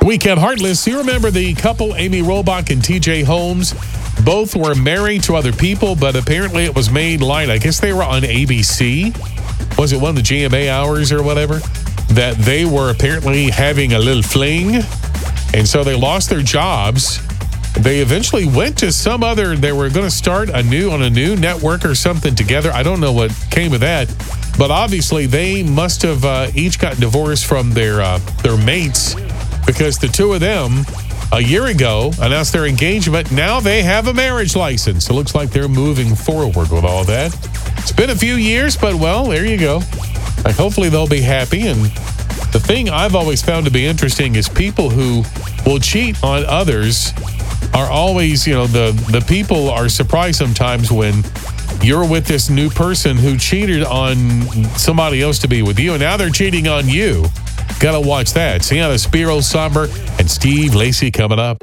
Weekend Heartless. You remember the couple, Amy Robach and TJ Holmes? Both were married to other people, but apparently it was made light. I guess they were on ABC. Was it one of the GMA hours or whatever? That they were apparently having a little fling. And so they lost their jobs. They eventually went to some other, they were going to start on a new network or something together. I don't know what came of that. But obviously they must have each got divorced from their mates, because the two of them a year ago announced their engagement. Now they have a marriage license. It looks like they're moving forward with all that. It's been a few years, but well, there you go. Hopefully they'll be happy. And the thing I've always found to be interesting is people who will cheat on others are always, the people are surprised sometimes when you're with this new person who cheated on somebody else to be with you, and now they're cheating on you. Gotta watch that. Sienna Spiro Somber and Steve Lacey coming up.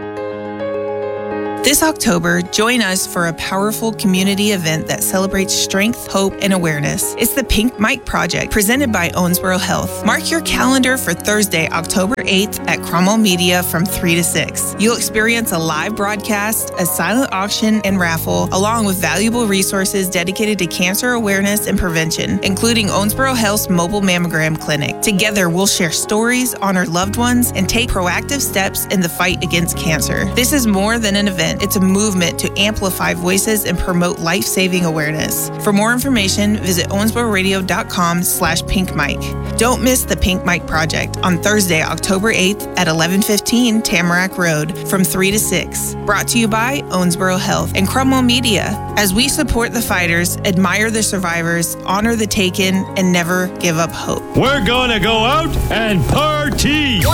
This October, join us for a powerful community event that celebrates strength, hope, and awareness. It's the Pink Mike Project, presented by Owensboro Health. Mark your calendar for Thursday, October 8th at Cromwell Media from 3 to 6. You'll experience a live broadcast, a silent auction, and raffle, along with valuable resources dedicated to cancer awareness and prevention, including Owensboro Health's mobile mammogram clinic. Together, we'll share stories, honor loved ones, and take proactive steps in the fight against cancer. This is more than an event. It's a movement to amplify voices and promote life-saving awareness. For more information, visit owensbororadio.com/pinkmike. Don't miss the Pink Mike Project on Thursday, October 8th at 1115 Tamarack Road from 3 to 6. Brought to you by Owensboro Health and Cromwell Media. As we support the fighters, admire the survivors, honor the taken, and never give up hope. We're gonna go out and party!